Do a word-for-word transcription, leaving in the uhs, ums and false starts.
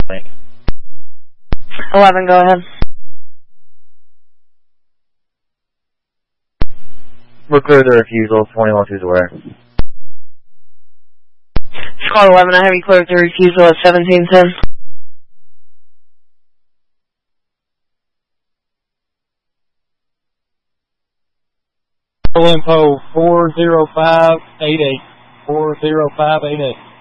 eleven, go ahead. We're clear the refusal, twenty-one two's aware. Squad eleven, I have you cleared the refusal at seventeen ten. Info four zero five eight eight. four zero five eight eight.